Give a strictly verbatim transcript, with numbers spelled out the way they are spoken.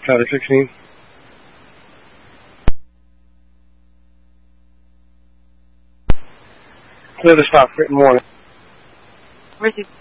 Chapter sixteen. Clear the stop. Written warning. Where's he?